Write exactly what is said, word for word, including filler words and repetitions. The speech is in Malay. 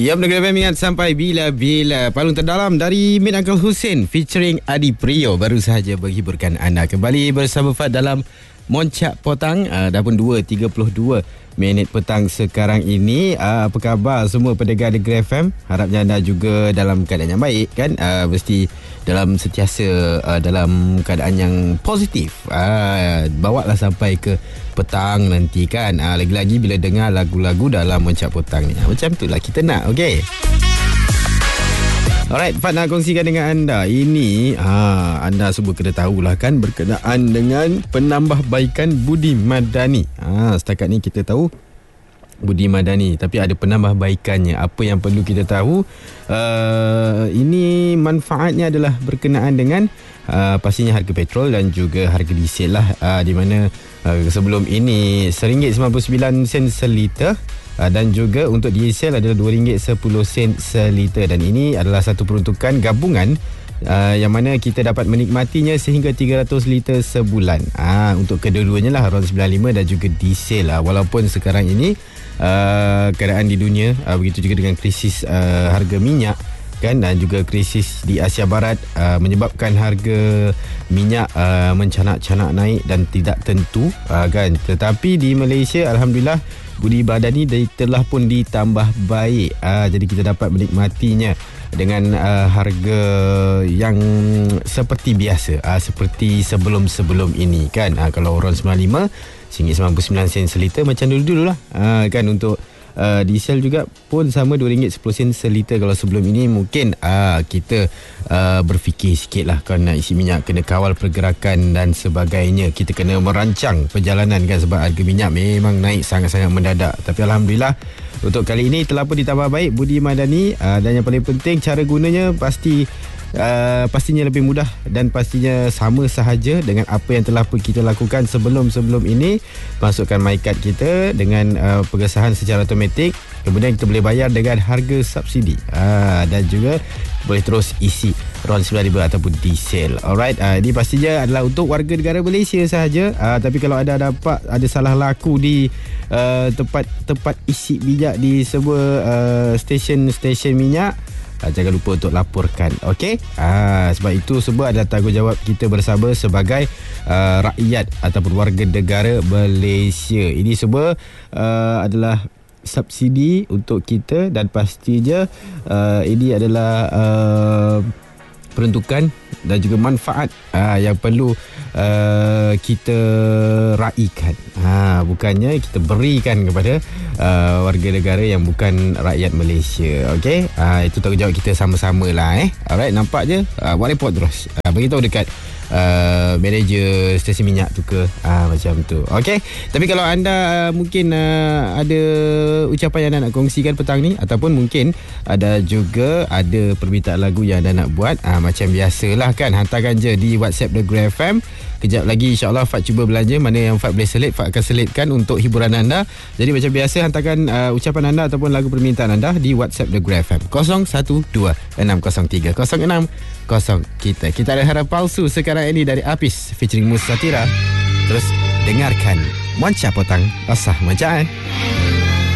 Ya, Negeri F M ingat sampai bila-bila. Palung terdalam dari Min Uncle Hussein featuring Adi Priyo baru sahaja menghiburkan anda. Kembali bersama Fad dalam Moncak Potang. uh, Dah pun dua tiga puluh dua minit petang sekarang ini. uh, Apa khabar semua pendengar Negeri F M? Harapnya anda juga dalam keadaan yang baik kan. uh, Mesti dalam sentiasa uh, dalam keadaan yang positif. uh, Bawalah sampai ke petang nanti kan. uh, Lagi-lagi bila dengar lagu-lagu dalam Moncak Potang ni, macam tu lah kita nak. Okay, alright, Fad nak kongsikan dengan anda. Ini ha, anda semua kena tahulah kan, berkenaan dengan penambahbaikan Budi Madani. ha, Setakat ni kita tahu Budi Madani, tapi ada penambahbaikannya. Apa yang perlu kita tahu? Uh, ini manfaatnya adalah berkenaan dengan uh, pastinya harga petrol dan juga harga diesel lah. uh, Di mana uh, sebelum ini satu ringgit sembilan puluh sembilan sen seliter, uh, dan juga untuk diesel adalah dua ringgit sepuluh sen seliter. Dan ini adalah satu peruntukan gabungan Uh, yang mana kita dapat menikmatinya sehingga tiga ratus liter sebulan. uh, Untuk kedua-duanya lah, RON sembilan puluh lima dan juga diesel lah. Walaupun sekarang ini uh, keadaan di dunia, uh, begitu juga dengan krisis uh, harga minyak kan, dan juga krisis di Asia Barat uh, menyebabkan harga minyak uh, mencanak-canak naik dan tidak tentu, uh, kan. Tetapi di Malaysia, Alhamdulillah, Budi Madani telah pun ditambah baik. uh, Jadi kita dapat menikmatinya dengan uh, harga yang seperti biasa, uh, seperti sebelum-sebelum ini kan. uh, Kalau RON sembilan puluh lima, satu ringgit sembilan puluh sembilan sen seliter macam dulu-dulu lah, uh, kan. Untuk uh, diesel juga pun sama, dua ringgit sepuluh sen seliter. Kalau sebelum ini mungkin uh, kita uh, berfikir sikit lah, kalau nak isi minyak kena kawal pergerakan dan sebagainya. Kita kena merancang perjalanan kan, sebab harga minyak memang naik sangat-sangat mendadak. Tapi Alhamdulillah, untuk kali ini telah pun ditambah baik Budi Madani. uh, Dan yang paling penting, cara gunanya pasti uh, pastinya lebih mudah dan pastinya sama sahaja dengan apa yang telah pun kita lakukan sebelum-sebelum ini. Masukkan MyCard kita dengan uh, pengesahan secara automatik. Kemudian kita boleh bayar dengan harga subsidi, uh, dan juga boleh terus isi RON sembilan puluh lima ataupun diesel. Alright, uh, ini pastinya adalah untuk warga negara Malaysia sahaja. uh, Tapi kalau ada dapat ada salah laku di uh, tempat tempat isi minyak di sebuah uh, stesen-stesen minyak, uh, jangan lupa untuk laporkan. Okey, uh, sebab itu semua adalah tanggungjawab kita bersama sebagai uh, rakyat ataupun warga negara Malaysia. Ini semua uh, adalah subsidi untuk kita, dan pastinya uh, ini adalah uh, peruntukan dan juga manfaat uh, yang perlu uh, kita raikan, uh, bukannya kita berikan kepada uh, warga negara yang bukan rakyat Malaysia. Okey, uh, itu tanggungjawab kita sama-sama lah. eh. Alright, nampak je, uh, buat report terus, uh, beritahu dekat Uh, manager stesen minyak tu ke, uh, macam tu. Okey, tapi kalau anda uh, mungkin uh, ada ucapan yang anda nak kongsikan petang ni, ataupun mungkin ada juga ada permintaan lagu yang anda nak buat, uh, macam biasalah kan, hantarkan je di WhatsApp Negeri F M. Kejap lagi insyaAllah Fad cuba belanja mana yang Fad boleh selit, Fad akan selitkan untuk hiburan anda. Jadi macam biasa, hantarkan uh, ucapan anda ataupun lagu permintaan anda di WhatsApp Negeri F M kosong satu dua enam kosong tiga kosong enam kosong. Kita Kita ada Harap Palsu sekarang ini dari Apis featuring Mus Satira. Terus dengarkan Moncak Potang, Asah Macaan.